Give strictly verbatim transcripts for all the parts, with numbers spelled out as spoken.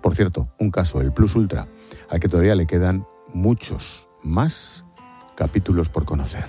Por cierto, un caso, el Plus Ultra, al que todavía le quedan muchos más capítulos por conocer.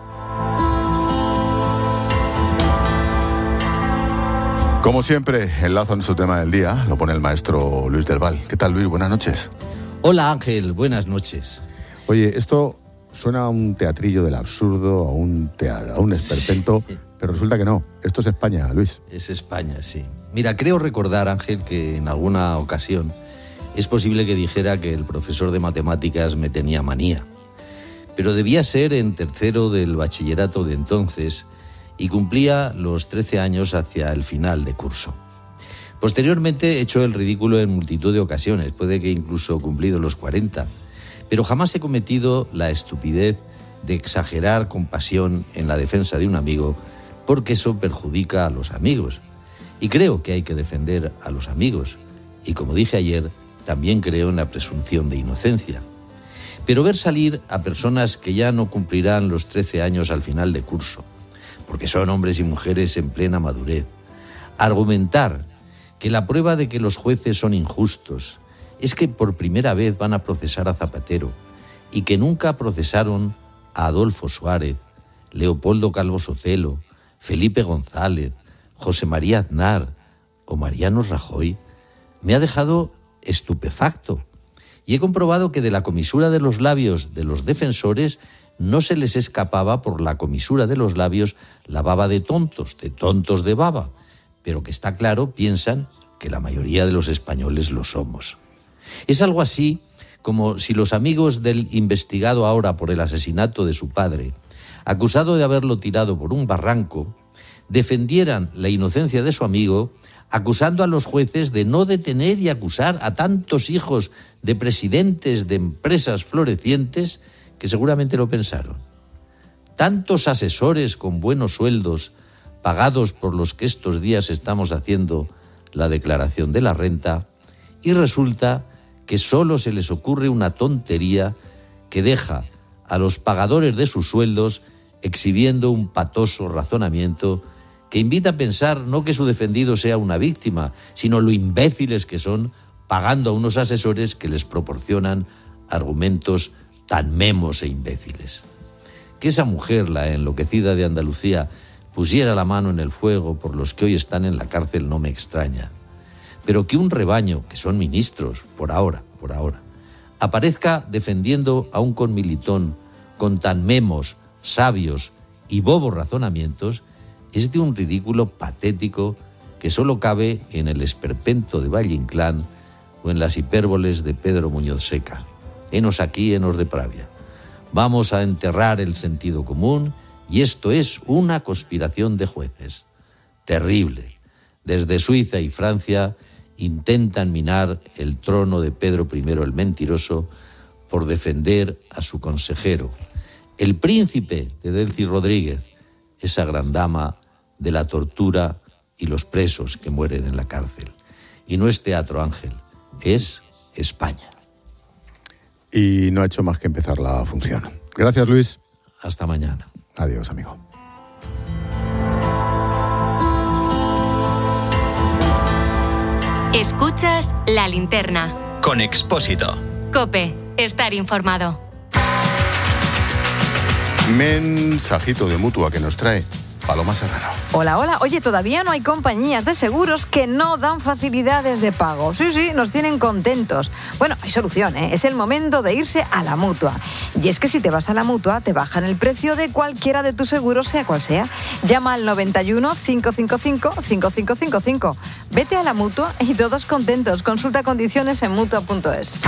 Como siempre, el lazo en su tema del día lo pone el maestro Luis del Val. ¿Qué tal, Luis? Buenas noches. Hola, Ángel. Buenas noches. Oye, esto suena a un teatrillo del absurdo, a un, teatro, a un esperpento, sí. Pero resulta que no. Esto es España, Luis. Es España, sí. Mira, creo recordar, Ángel, que en alguna ocasión es posible que dijera que el profesor de matemáticas me tenía manía. Pero debía ser en tercero del bachillerato de entonces y cumplía los trece años hacia el final de curso. Posteriormente he hecho el ridículo en multitud de ocasiones, puede que incluso cumplido los cuarenta, pero jamás he cometido la estupidez de exagerar con pasión en la defensa de un amigo, porque eso perjudica a los amigos. Y creo que hay que defender a los amigos. Y como dije ayer, también creo en la presunción de inocencia. Pero ver salir a personas que ya no cumplirán los trece años al final de curso, porque son hombres y mujeres en plena madurez, argumentar que la prueba de que los jueces son injustos es que por primera vez van a procesar a Zapatero y que nunca procesaron a Adolfo Suárez, Leopoldo Calvo Sotelo, Felipe González, José María Aznar o Mariano Rajoy, me ha dejado estupefacto. Y he comprobado que de la comisura de los labios de los defensores no se les escapaba por la comisura de los labios la baba de tontos, de tontos de baba, pero que está claro, piensan que la mayoría de los españoles lo somos. Es algo así como si los amigos del investigado ahora por el asesinato de su padre, acusado de haberlo tirado por un barranco, defendieran la inocencia de su amigo, acusando a los jueces de no detener y acusar a tantos hijos de presidentes de empresas florecientes que seguramente lo pensaron. Tantos asesores con buenos sueldos, pagados por los que estos días estamos haciendo la declaración de la renta, y resulta que solo se les ocurre una tontería que deja a los pagadores de sus sueldos exhibiendo un patoso razonamiento que invita a pensar no que su defendido sea una víctima, sino lo imbéciles que son, pagando a unos asesores que les proporcionan argumentos tan memos e imbéciles. Que esa mujer, la enloquecida de Andalucía, pusiera la mano en el fuego por los que hoy están en la cárcel no me extraña. Pero que un rebaño, que son ministros, por ahora, por ahora, aparezca defendiendo a un conmilitón con tan memos, sabios y bobos razonamientos, es de un ridículo patético que solo cabe en el esperpento de Valle Inclán o en las hipérboles de Pedro Muñoz Seca. Henos aquí, henos de Pravia. Vamos a enterrar el sentido común y esto es una conspiración de jueces. Terrible. Desde Suiza y Francia intentan minar el trono de Pedro primero el Mentiroso por defender a su consejero, el príncipe de Delcy Rodríguez, esa gran dama de la tortura y los presos que mueren en la cárcel. Y no es teatro, Ángel, es España. Y no ha hecho más que empezar la función. Gracias, Luis. Hasta mañana. Adiós, amigo. Escuchas La Linterna. Con Expósito. COPE. Estar informado. Mensajito de Mutua que nos trae Paloma Serrano. Hola, hola. Oye, todavía no hay compañías de seguros que no dan facilidades de pago. Sí, sí, nos tienen contentos. Bueno, hay solución, ¿eh? Es el momento de irse a la Mutua. Y es que si te vas a la Mutua, te bajan el precio de cualquiera de tus seguros, sea cual sea. Llama al noventa y uno, cinco cinco cinco, cinco cinco cinco cinco. Vete a la Mutua y todos contentos. Consulta condiciones en mutua punto es.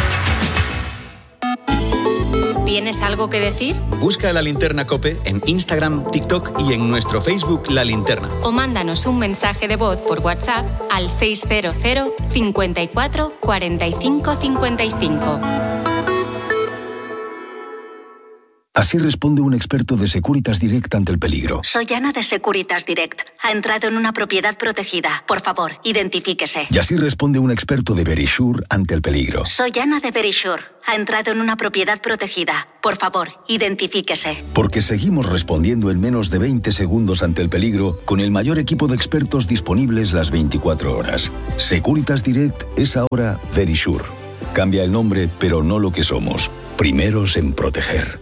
¿Tienes algo que decir? Busca La Linterna COPE en Instagram, TikTok y en nuestro Facebook La Linterna. O mándanos un mensaje de voz por WhatsApp al seis cero cero, cinco cuatro, cuatro cinco cinco cinco. Así responde un experto de Securitas Direct ante el peligro. Soy Ana de Securitas Direct. Ha entrado en una propiedad protegida. Por favor, identifíquese. Y así responde un experto de Verisure ante el peligro. Soy Ana de Verisure. Ha entrado en una propiedad protegida. Por favor, identifíquese. Porque seguimos respondiendo en menos de veinte segundos ante el peligro con el mayor equipo de expertos disponibles las veinticuatro horas. Securitas Direct es ahora Verisure. Cambia el nombre, pero no lo que somos. Primeros en proteger.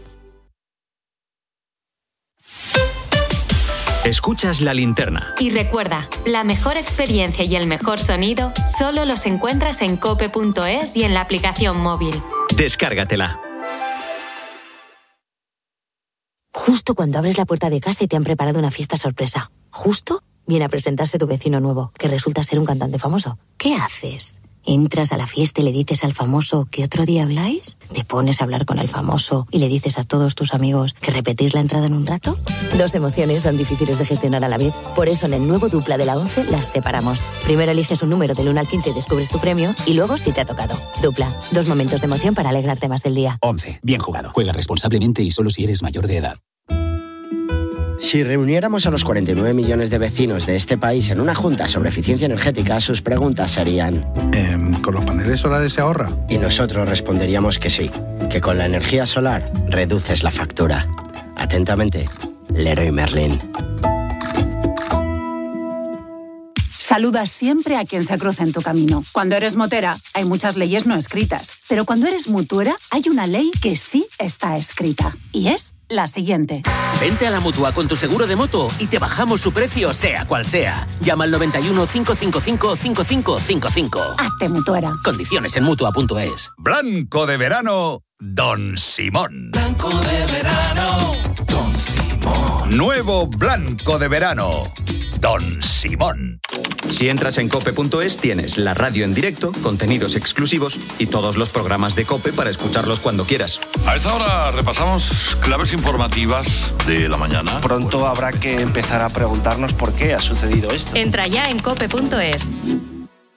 Escuchas La Linterna. Y recuerda, la mejor experiencia y el mejor sonido solo los encuentras en cope punto es y en la aplicación móvil. Descárgatela. Justo cuando abres la puerta de casa y te han preparado una fiesta sorpresa. Justo viene a presentarse tu vecino nuevo, que resulta ser un cantante famoso. ¿Qué haces? ¿Entras a la fiesta y le dices al famoso que otro día habláis? ¿Te pones a hablar con el famoso y le dices a todos tus amigos que repetís la entrada en un rato? Dos emociones son difíciles de gestionar a la vez. Por eso en el nuevo Dupla de la once las separamos. Primero eliges un número del uno al quince y descubres tu premio, y luego si te ha tocado. Dupla, dos momentos de emoción para alegrarte más del día. once. Bien jugado. Juega responsablemente y solo si eres mayor de edad. Si reuniéramos a los cuarenta y nueve millones de vecinos de este país en una junta sobre eficiencia energética, sus preguntas serían... Eh, ¿Con los paneles solares se ahorra? Y nosotros responderíamos que sí, que con la energía solar reduces la factura. Atentamente, Leroy Merlin. Saluda siempre a quien se cruza en tu camino. Cuando eres motera, hay muchas leyes no escritas. Pero cuando eres mutuera, hay una ley que sí está escrita. Y es la siguiente. Vente a la Mutua con tu seguro de moto y te bajamos su precio, sea cual sea. Llama al noventa y uno, cinco cinco cinco, cinco cinco cinco cinco. Hazte mutuera. Condiciones en Mutua punto es. Blanco de verano, Don Simón. Blanco de verano, Don Simón. Nuevo Blanco de verano, Don Simón. Si entras en cope punto es, tienes la radio en directo, contenidos exclusivos y todos los programas de COPE para escucharlos cuando quieras. A esta hora repasamos claves informativas de la mañana. Pronto habrá que empezar a preguntarnos por qué ha sucedido esto. Entra ya en cope punto es.